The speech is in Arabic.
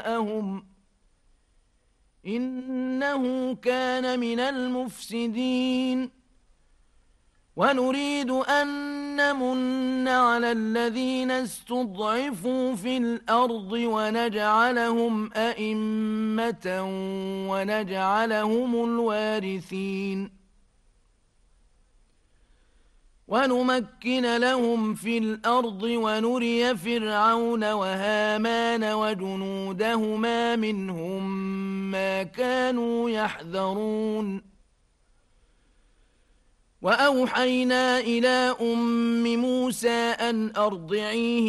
إنه كان من المفسدين ونريد أن نمن على الذين استضعفوا في الأرض ونجعلهم أئمة ونجعلهم الوارثين ونمكن لهم في الأرض ونري فرعون وهامان وجنودهما منهم ما كانوا يحذرون وأوحينا إلى أم موسى أن أرضعيه